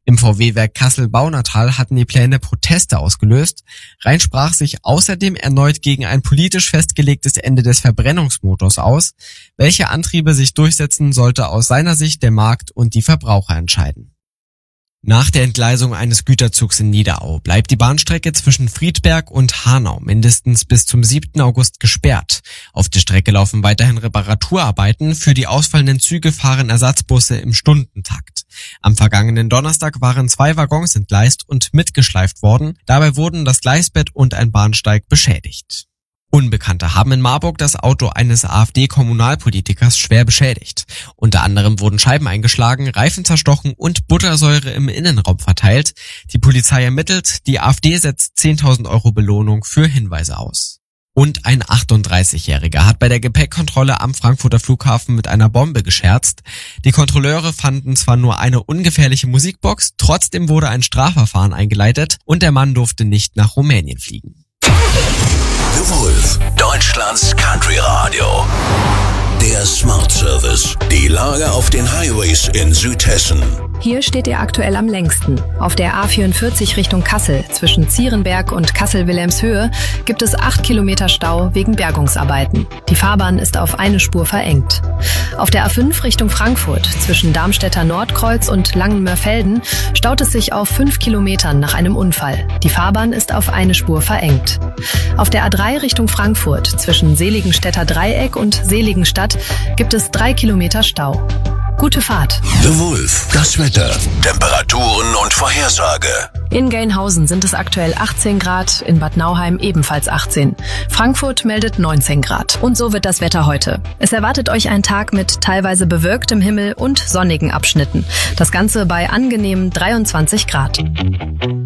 Im VW-Werk Kassel-Baunatal hatten die Pläne Proteste ausgelöst. Rhein sprach sich außerdem erneut gegen ein politisch festgelegtes Ende des Verbrennungsmotors aus. Welche Antriebe sich durchsetzen, sollte aus seiner Sicht der Markt und die Verbraucher entscheiden. Nach der Entgleisung eines Güterzugs in Niederau bleibt die Bahnstrecke zwischen Friedberg und Hanau mindestens bis zum 7. August gesperrt. Auf der Strecke laufen weiterhin Reparaturarbeiten. Für die ausfallenden Züge fahren Ersatzbusse im Stundentakt. Am vergangenen Donnerstag waren 2 Waggons entgleist und mitgeschleift worden. Dabei wurden das Gleisbett und ein Bahnsteig beschädigt. Unbekannte haben in Marburg das Auto eines AfD-Kommunalpolitikers schwer beschädigt. Unter anderem wurden Scheiben eingeschlagen, Reifen zerstochen und Buttersäure im Innenraum verteilt. Die Polizei ermittelt, die AfD setzt 10.000 € Belohnung für Hinweise aus. Und ein 38-Jähriger hat bei der Gepäckkontrolle am Frankfurter Flughafen mit einer Bombe gescherzt. Die Kontrolleure fanden zwar nur eine ungefährliche Musikbox, trotzdem wurde ein Strafverfahren eingeleitet und der Mann durfte nicht nach Rumänien fliegen. The Wolf, Deutschlands Country Radio. Der Smart Service. Die Lage auf den Highways in Südhessen. Hier steht ihr aktuell am längsten. Auf der A44 Richtung Kassel zwischen Zierenberg und Kassel-Wilhelmshöhe gibt es 8 Kilometer Stau wegen Bergungsarbeiten. Die Fahrbahn ist auf eine Spur verengt. Auf der A5 Richtung Frankfurt zwischen Darmstädter Nordkreuz und Langenmörfelden staut es sich auf 5 Kilometern nach einem Unfall. Die Fahrbahn ist auf eine Spur verengt. Auf der A3 Richtung Frankfurt zwischen Seligenstädter Dreieck und Seligenstadt gibt es 3 Kilometer Stau. Gute Fahrt. The Wolf, das Wetter, Temperaturen und Vorhersage. In Gelnhausen sind es aktuell 18 Grad, in Bad Nauheim ebenfalls 18. Frankfurt meldet 19 Grad. Und so wird das Wetter heute. Es erwartet euch ein Tag mit teilweise bewölktem Himmel und sonnigen Abschnitten. Das Ganze bei angenehmen 23 Grad.